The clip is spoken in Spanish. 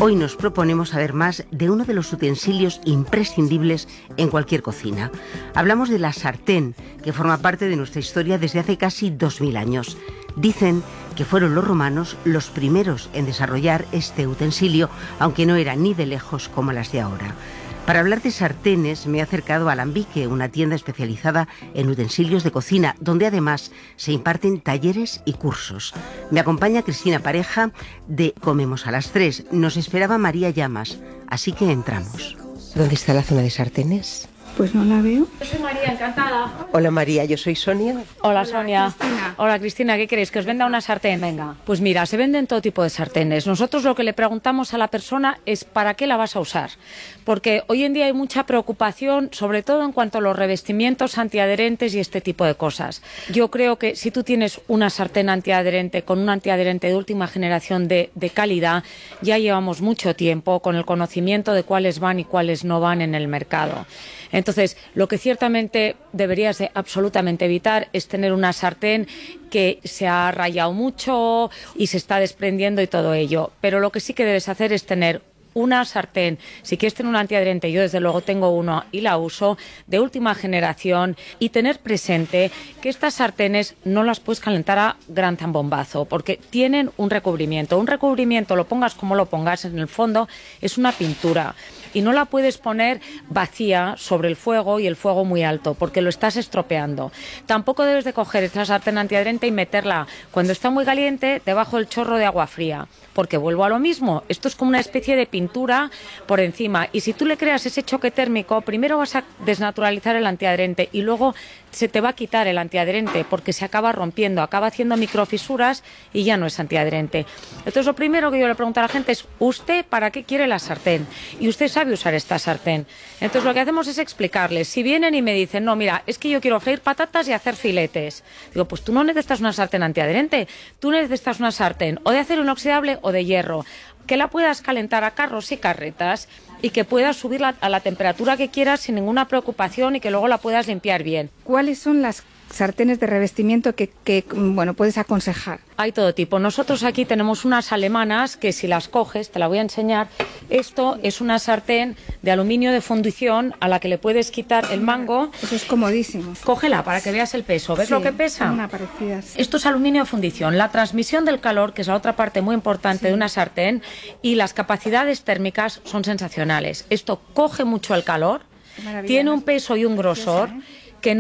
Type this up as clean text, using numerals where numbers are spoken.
Hoy nos proponemos saber más de uno de los utensilios imprescindibles en cualquier cocina. Hablamos de la sartén, que forma parte de nuestra historia desde hace casi 2000 años. Dicen que fueron los romanos los primeros en desarrollar este utensilio, aunque no eran ni de lejos como las de ahora. Para hablar de sartenes me he acercado a Alambique, una tienda especializada en utensilios de cocina, donde además se imparten talleres y cursos. Me acompaña Cristina Pareja de Comemos a las 3. Nos esperaba María Llamas, así que entramos. ¿Dónde está la zona de sartenes? Pues no la veo. Yo soy María, encantada. Hola María, yo soy Sonia. Hola Sonia. Cristina. Hola Cristina, ¿qué queréis? ¿Que os venda una sartén? Venga. Pues mira, se venden todo tipo de sartenes. Nosotros lo que le preguntamos a la persona es ¿para qué la vas a usar? Porque hoy en día hay mucha preocupación, sobre todo en cuanto a los revestimientos antiadherentes y este tipo de cosas. Yo creo que si tú tienes una sartén antiadherente con un antiadherente de última generación de calidad, ya llevamos mucho tiempo con el conocimiento de cuáles van y cuáles no van en el mercado. Entonces, lo que ciertamente deberías de absolutamente evitar es tener una sartén que se ha rayado mucho y se está desprendiendo y todo ello. Pero lo que sí que debes hacer es tener una sartén, si quieres tener un antiadherente, yo desde luego tengo uno y la uso, de última generación, y tener presente que estas sartenes no las puedes calentar a gran zambombazo, porque tienen un recubrimiento. Un recubrimiento, lo pongas como lo pongas, en el fondo es una pintura. Y no la puedes poner vacía sobre el fuego y el fuego muy alto, porque lo estás estropeando. Tampoco debes de coger esta sartén antiadherente y meterla cuando está muy caliente debajo del chorro de agua fría, porque vuelvo a lo mismo. Esto es como una especie de pintura por encima. Y si tú le creas ese choque térmico, primero vas a desnaturalizar el antiadherente y luego se te va a quitar el antiadherente porque se acaba rompiendo, acaba haciendo microfisuras y ya no es antiadherente. Entonces lo primero que yo le pregunto a la gente es ¿usted para qué quiere la sartén? Y usted sabe usar esta sartén. Entonces lo que hacemos es explicarles. Si vienen y me dicen, no, mira, es que yo quiero freír patatas y hacer filetes. Digo, pues tú no necesitas una sartén antiadherente, tú necesitas una sartén o de acero inoxidable o de hierro, que la puedas calentar a carros y carretas y que puedas subirla a la temperatura que quieras sin ninguna preocupación y que luego la puedas limpiar bien. ¿Cuáles son las sartenes de revestimiento que puedes aconsejar? Hay todo tipo. Nosotros aquí tenemos unas alemanas que si las coges, te la voy a enseñar. Esto es una sartén de aluminio de fundición a la que le puedes quitar el mango. Eso es comodísimo. Cógela para que veas el peso. ¿Ves lo que pesa? Una parecida. Esto es aluminio de fundición. La transmisión del calor, que es la otra parte muy importante de una sartén, y las capacidades térmicas son sensacionales. Esto coge mucho el calor, tiene un peso y un grosor.